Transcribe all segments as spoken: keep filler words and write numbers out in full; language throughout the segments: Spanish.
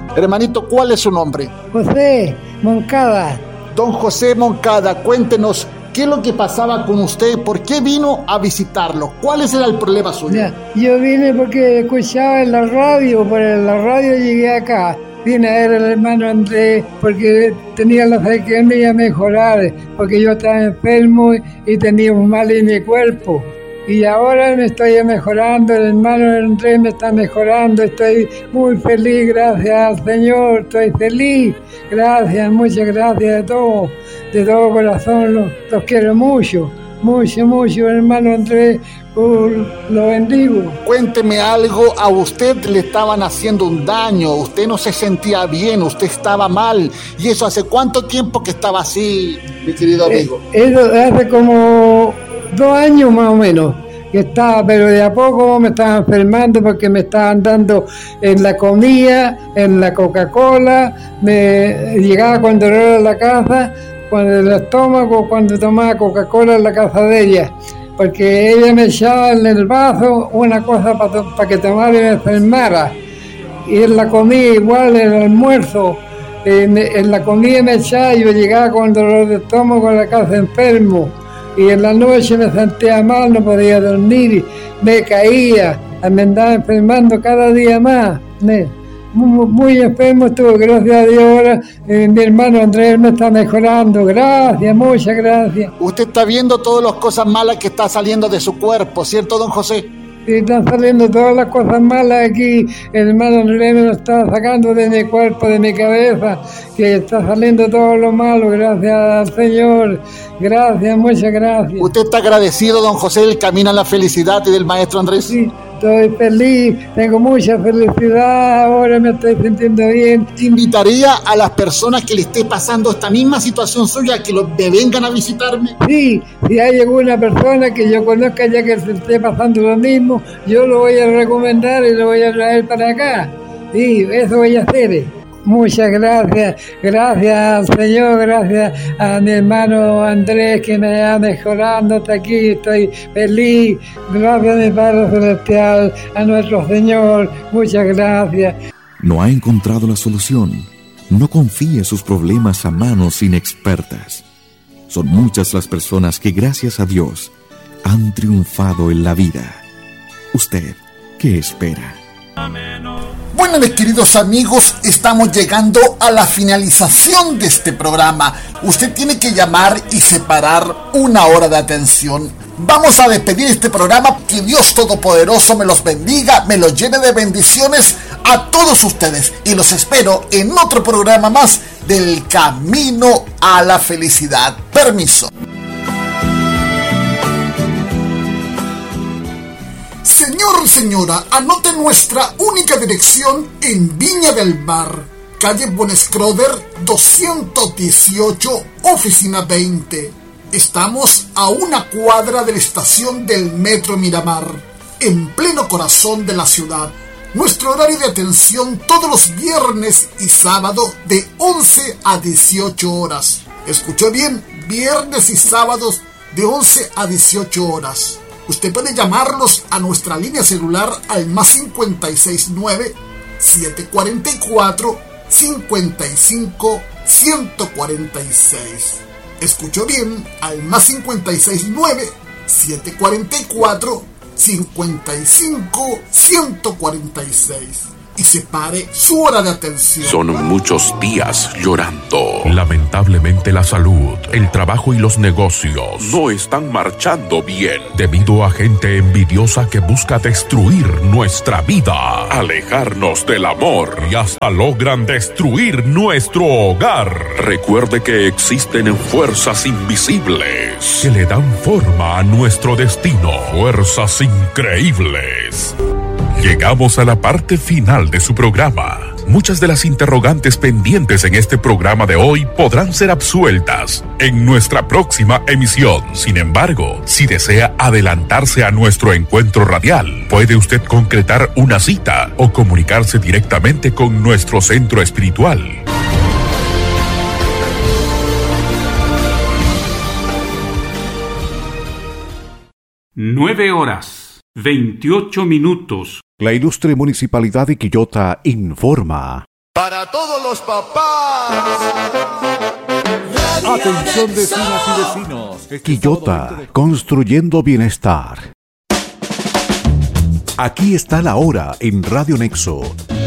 Hermanito, ¿cuál es su nombre? José Moncada. Don José Moncada, cuéntenos, ¿qué es lo que pasaba con usted? ¿Por qué vino a visitarlo? ¿Cuál era el problema suyo? Ya, yo vine porque escuchaba en la radio, por la radio llegué acá. Vine a ver al hermano Andrés porque tenía la fe que él me iba a mejorar, porque yo estaba enfermo y tenía un mal en mi cuerpo. Y ahora me estoy mejorando, el hermano Andrés me está mejorando, estoy muy feliz, gracias al Señor, estoy feliz. Gracias, muchas gracias de todo, de todo corazón, los, los quiero mucho, mucho, mucho, hermano Andrés, uh, lo bendigo. Cuénteme algo, a usted le estaban haciendo un daño, usted no se sentía bien, usted estaba mal, y eso hace cuánto tiempo que estaba así, mi querido amigo. Eh, eso hace como dos años más o menos que estaba, pero de a poco me estaba enfermando porque me estaban dando en la comida, en la Coca-Cola, me llegaba con dolor a la casa, con el estómago, cuando tomaba Coca-Cola en la casa de ella, porque ella me echaba en el vaso una cosa para to- pa que tomara y me enfermara, y en la comida igual, en el almuerzo, eh, me- en la comida me echaba y yo llegaba con dolor de estómago a la casa enfermo. Y en la noche me sentía mal, no podía dormir, me caía, me andaba enfermando cada día más. Me, muy, muy enfermo estuve, gracias a Dios ahora eh, mi hermano Andrés me está mejorando, gracias, muchas gracias. Usted está viendo todas las cosas malas que está saliendo de su cuerpo, ¿cierto, don José? Y están saliendo todas las cosas malas aquí, el hermano Andrés me lo está sacando de mi cuerpo, de mi cabeza, que está saliendo todo lo malo, gracias al Señor, gracias, muchas gracias. ¿Usted está agradecido, don José, del camino a la felicidad y del maestro Andrés? Sí, estoy feliz, tengo mucha felicidad, ahora me estoy sintiendo bien. ¿Invitaría a las personas que le esté pasando esta misma situación suya que lo, me vengan a visitarme? Sí, si hay alguna persona que yo conozca ya que se esté pasando lo mismo, yo lo voy a recomendar y lo voy a traer para acá. Sí, eso voy a hacer. Muchas gracias, gracias al Señor, gracias a mi hermano Andrés que me ha mejorando hasta aquí, estoy feliz, gracias a mi Padre Celestial, a nuestro Señor, muchas gracias. ¿No ha encontrado la solución? No confíe sus problemas a manos inexpertas. Son muchas las personas que gracias a Dios han triunfado en la vida. ¿Usted qué espera? Bueno, mis queridos amigos, estamos llegando a la finalización de este programa. Usted tiene que llamar y separar una hora de atención. Vamos a despedir este programa. Que Dios Todopoderoso me los bendiga, me los llene de bendiciones a todos ustedes. Y los espero en otro programa más del Camino a la Felicidad. Permiso. Señor, señora, anote nuestra única dirección en Viña del Mar, calle Bonescroder doscientos dieciocho, oficina veinte. Estamos a una cuadra de la estación del Metro Miramar, en pleno corazón de la ciudad. Nuestro horario de atención todos los viernes y sábado de once a dieciocho horas. ¿Escuchó bien? Viernes y sábados de once a dieciocho horas. Usted puede llamarnos a nuestra línea celular al más cincuenta y seis nueve, setecientos cuarenta y cuatro, cincuenta y cinco, ciento cuarenta y seis. ¿Escuchó bien? Al más cincuenta y seis nueve, setecientos cuarenta y cuatro, cincuenta y cinco, ciento cuarenta y seis. Y separe su hora de atención. Son muchos días llorando. Lamentablemente la salud, el trabajo y los negocios no están marchando bien debido a gente envidiosa que busca destruir nuestra vida, alejarnos del amor y hasta logran destruir nuestro hogar. Recuerde que existen fuerzas invisibles que le dan forma a nuestro destino, fuerzas increíbles. Llegamos a la parte final de su programa. Muchas de las interrogantes pendientes en este programa de hoy podrán ser absueltas en nuestra próxima emisión. Sin embargo, si desea adelantarse a nuestro encuentro radial, puede usted concretar una cita o comunicarse directamente con nuestro centro espiritual. Nueve horas, veintiocho minutos. La ilustre Municipalidad de Quillota informa. Para todos los papás. Atención vecinas y vecinos. Quillota, construyendo bienestar. Aquí está la hora en Radio Nexo.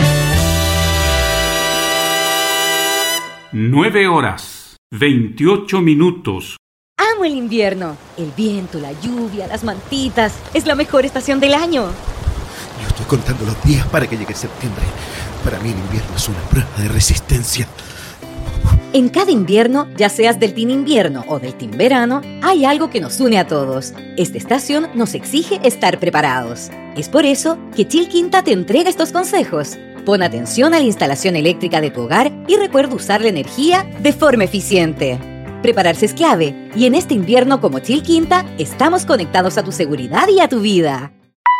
Nueve horas, veintiocho minutos. Amo el invierno. El viento, la lluvia, las mantitas. Es la mejor estación del año. Yo estoy contando los días para que llegue septiembre. Para mí el invierno es una prueba de resistencia. En cada invierno, ya seas del team invierno o del team verano, hay algo que nos une a todos. Esta estación nos exige estar preparados. Es por eso que Chilquinta te entrega estos consejos. Pon atención a la instalación eléctrica de tu hogar y recuerda usar la energía de forma eficiente. Prepararse es clave, y en este invierno como Chilquinta, estamos conectados a tu seguridad y a tu vida.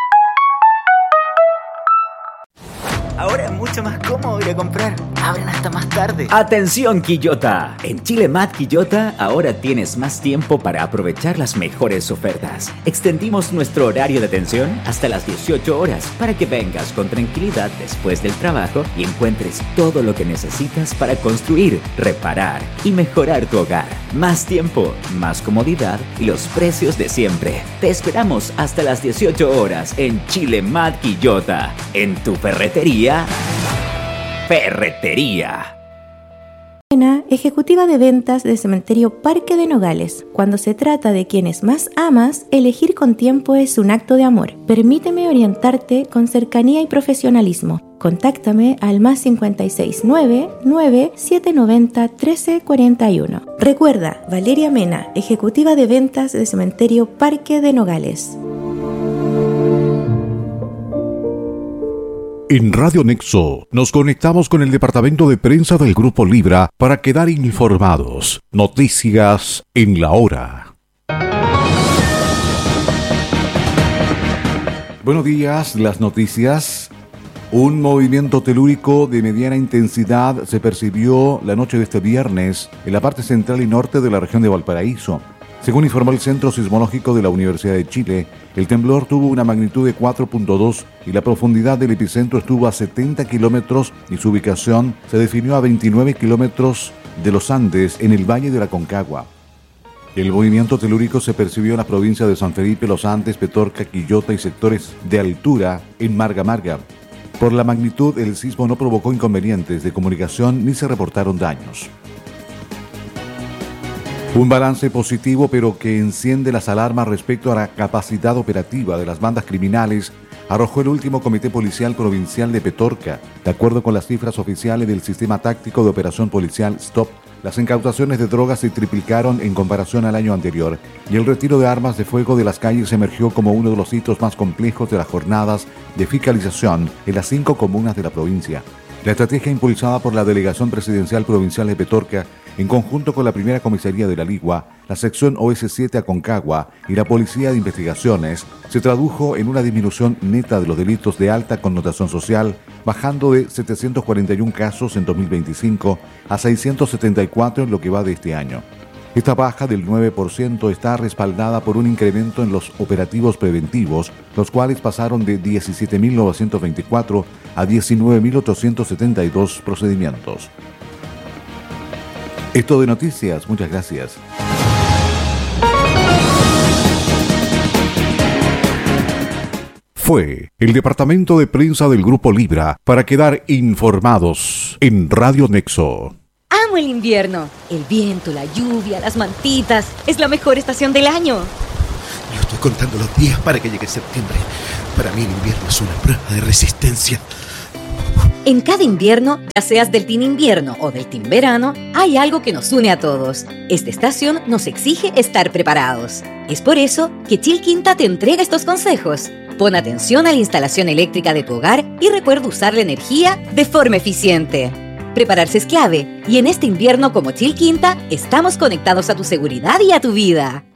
Ahora es mucho más cómodo ir a comprar. Abren hasta más tarde. ¡Atención, Quillota! En Chile Mat Quillota ahora tienes más tiempo para aprovechar las mejores ofertas. Extendimos nuestro horario de atención hasta las dieciocho horas para que vengas con tranquilidad después del trabajo y encuentres todo lo que necesitas para construir, reparar y mejorar tu hogar. Más tiempo, más comodidad y los precios de siempre. Te esperamos hasta las dieciocho horas en Chile Mat Quillota. En tu ferretería. Ferretería. Ejecutiva de ventas de Cementerio Parque de Nogales. Cuando se trata de quienes más amas, elegir con tiempo es un acto de amor. Permíteme orientarte con cercanía y profesionalismo. Contáctame al más cincuenta y seis nueve nueve siete nueve cero uno tres cuatro uno. Recuerda, Valeria Mena, Ejecutiva de ventas de Cementerio Parque de Nogales. En Radio Nexo nos conectamos con el departamento de prensa del Grupo Libra para quedar informados. Noticias en la hora. Buenos días, las noticias. Un movimiento telúrico de mediana intensidad se percibió la noche de este viernes en la parte central y norte de la región de Valparaíso. Según informó el Centro Sismológico de la Universidad de Chile, el temblor tuvo una magnitud de cuatro punto dos y la profundidad del epicentro estuvo a setenta kilómetros y su ubicación se definió a veintinueve kilómetros de los Andes en el Valle de la Concagua. El movimiento telúrico se percibió en las provincias de San Felipe, Los Andes, Petorca, Quillota y sectores de altura en Marga Marga. Por la magnitud, el sismo no provocó inconvenientes de comunicación ni se reportaron daños. Un balance positivo, pero que enciende las alarmas respecto a la capacidad operativa de las bandas criminales, arrojó el último Comité Policial Provincial de Petorca. De acuerdo con las cifras oficiales del Sistema Táctico de Operación Policial STOP, las incautaciones de drogas se triplicaron en comparación al año anterior y el retiro de armas de fuego de las calles emergió como uno de los hitos más complejos de las jornadas de fiscalización en las cinco comunas de la provincia. La estrategia impulsada por la Delegación Presidencial Provincial de Petorca, en conjunto con la Primera Comisaría de la Ligua, la Sección O S siete Aconcagua y la Policía de Investigaciones, se tradujo en una disminución neta de los delitos de alta connotación social, bajando de setecientos cuarenta y uno casos en dos mil veinticinco a seiscientos setenta y cuatro en lo que va de este año. Esta baja del nueve por ciento está respaldada por un incremento en los operativos preventivos, los cuales pasaron de diecisiete mil novecientos veinticuatro a diecinueve mil ochocientos setenta y dos procedimientos. Esto de noticias, muchas gracias. Fue el departamento de prensa del Grupo Libra para quedar informados en Radio Nexo. Amo el invierno. El viento, la lluvia, las mantitas. Es la mejor estación del año. Yo estoy contando los días para que llegue septiembre. Para mí el invierno es una prueba de resistencia. En cada invierno, ya seas del team invierno o del team verano, hay algo que nos une a todos. Esta estación nos exige estar preparados. Es por eso que Chilquinta te entrega estos consejos. Pon atención a la instalación eléctrica de tu hogar y recuerda usar la energía de forma eficiente. Prepararse es clave, y en este invierno como Chilquinta, estamos conectados a tu seguridad y a tu vida.